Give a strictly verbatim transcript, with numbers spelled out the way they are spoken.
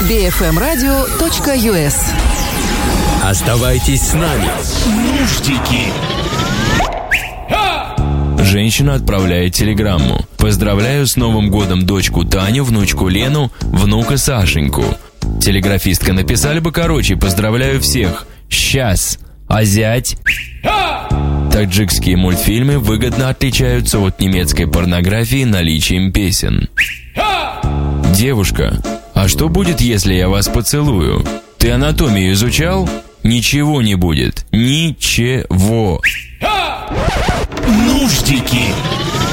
би эф эм радио точка ю эс. Оставайтесь с нами. Нуждики. Женщина отправляет телеграмму. Поздравляю с Новым годом дочку Таню, внучку Лену, внука Сашеньку. Телеграфистка: написали бы короче: поздравляю всех. Сейчас. А зять? Таджикские мультфильмы выгодно отличаются от немецкой порнографии наличием песен. Девушка: а что будет, если я вас поцелую? Ты анатомию изучал? Ничего не будет. Ничего. Нуждики.